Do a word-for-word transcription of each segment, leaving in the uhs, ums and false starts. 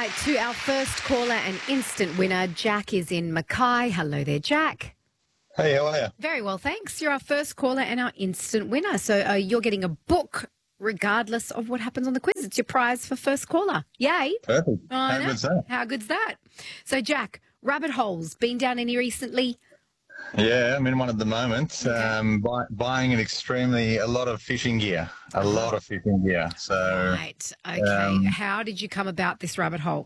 right, to our first caller and instant winner. Jack is in Mackay. Hello there, Jack. Hey, how are you? Very well, thanks. You're our first caller and our instant winner. So uh, you're getting a book regardless of what happens on the quiz. It's your prize for first caller. Yay. Perfect. I How know. good's that? How good's that? So, Jack, rabbit holes. Been down any recently? Yeah, I'm in one at the moment. Um, buy, buying an extremely, a lot of fishing gear. A lot of fishing gear. So, Right. Okay. um, How did you come about this rabbit hole?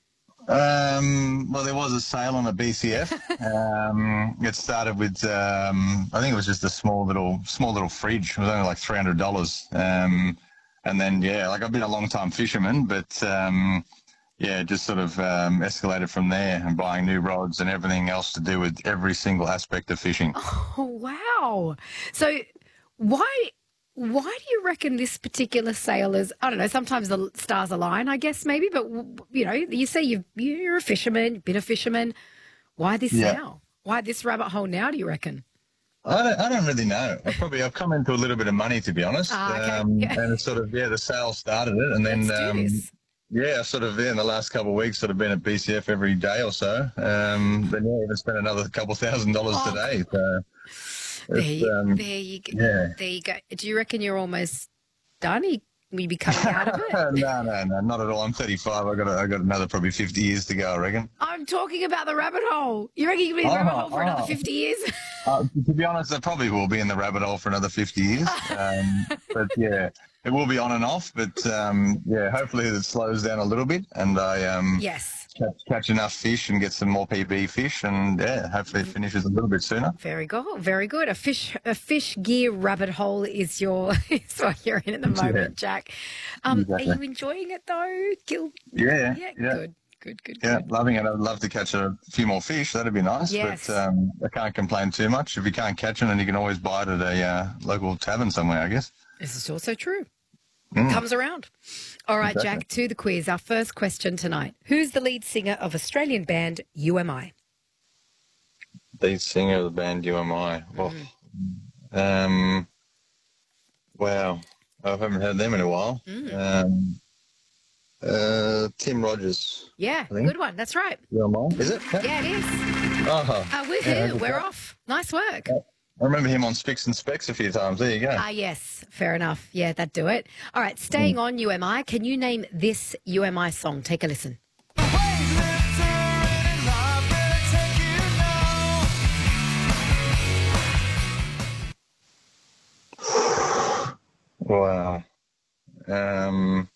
um, well, there was a sale on a B C F. um, it started with, um, I think it was just a small little, small little fridge. It was only like three hundred dollars. Um, and then, yeah, like I've been a long time fisherman, but, um, yeah, it just sort of um, escalated from there and buying new rods and everything else to do with every single aspect of fishing. Oh, wow. So why why do you reckon this particular sale is, I don't know, sometimes the stars align, I guess, maybe, but, you know, you say you've, you're a fisherman, you've been a fisherman. Why this Yeah. now? Why this rabbit hole now, do you reckon? I don't, I don't really know. I probably I've come into a little bit of money, to be honest. Ah, okay. um, Yeah. And it's sort of, yeah, the sale started it. And then, Let's do um, this. yeah, sort of, yeah, in the last couple of weeks, sort of been at B C F every day or so. Um, then, yeah, even spent another couple thousand dollars Oh. today. So, There it's, you, um, there, you go. yeah. there you go. Do you reckon you're almost done? You- Will you be coming out of it? no, no, no, not at all. I'm thirty-five. I got, a, I got another probably fifty years to go, I reckon. I'm talking about the rabbit hole. You reckon you can be in the Oh, rabbit hole for another oh. fifty years? Uh, to be honest, I probably will be in the rabbit hole for another fifty years. Um, but yeah, it will be on and off. But um, yeah, hopefully it slows down a little bit and I um, Yes. catch, catch enough fish and get some more P B fish. And yeah, hopefully it finishes a little bit sooner. Very good. Very good. A fish a fish gear rabbit hole is your is what you're in at the moment, Yeah. Jack. Um, Exactly. Are you enjoying it though? Gil? Yeah, Yeah, yeah. good. Good, good, Yeah, good. loving it. I'd love to catch a few more fish. That'd be nice. Yes. But um, I can't complain too much. If you can't catch them, then you can always buy it at a uh, local tavern somewhere, I guess. This is also true. Mm. Comes around. All right, Exactly. Jack, to the quiz. Our first question tonight. Who's the lead singer of Australian band U M I? Lead singer of the band U M I. Oh. Mm-hmm. Um, wow. I haven't heard them in a while. Mm. Um, uh, Tim Rogers. Yeah, think. good one. That's right. U M I. Is it? Yeah, it is. Oh, Uh, woohoo, Yeah, good we're job. off. Nice work. I remember him on Spicks and Specs a few times. There you go. Ah, yes, fair enough. Yeah, that'd do it. All right, staying on U M I, can you name this U M I song? Take a listen. Wow. Um,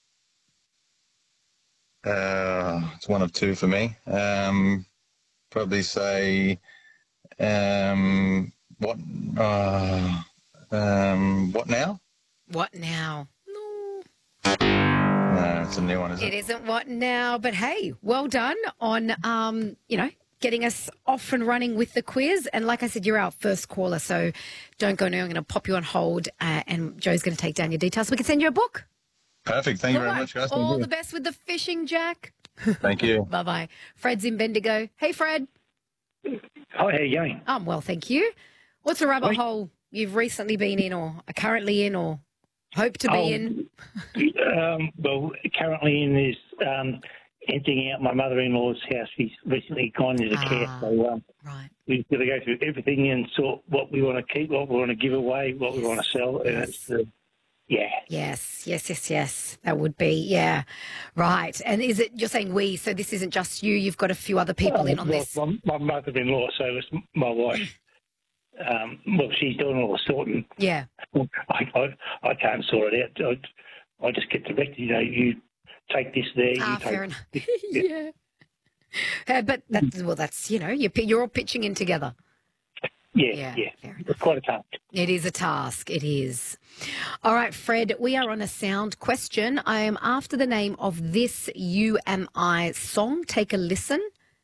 uh, it's one of two for me. Um, probably say, um, what, uh, um, what now? What now? No, No, it's a new one, isn't it it? isn't what now, but hey, well done on, um, you know, getting us off and running with the quiz. And like I said, you're our first caller, so don't go now. I'm going to pop you on hold uh, and Joe's going to take down your details. We can send you a book. Perfect. Thank you Good very one. much, guys. Thank All you. the best with the fishing, Jack. Thank you. Bye-bye. Fred's in Bendigo. Hey, Fred. Hi, how you going? I'm well, thank you. What's a rabbit Hi. hole you've recently been in or are currently in or hope to be Oh, in? Um, well, currently in this um, emptying out my mother-in-law's house. She's recently gone into care, Ah. so um, Right. we've got to go through everything and sort what we want to keep, what we want to give away, what we want to sell, and Yes. it's uh, yeah. Yes, yes, yes, yes. That would be, yeah. Right. And is it, you're saying we, so this isn't just you, you've got a few other people in on well, this. My, my mother-in-law, so it's my wife. Um, well, she's doing all the sorting. Yeah. I, I, I can't sort it out. I, I just get directed. You know, you take this there. Ah, you take fair enough. yeah. Uh, but that's, well, that's, you know, you're, pi- you're all pitching in together. Yeah, Yeah, yeah. fair enough. It's quite a task. It is a task. It is. All right, Fred, we are on a sound question. I am after the name of this U M I song. Take a listen.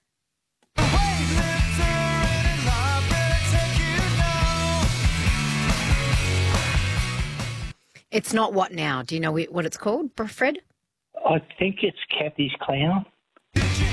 It's not what now? Do you know what it's called, Fred? I think it's Kathy's Clown.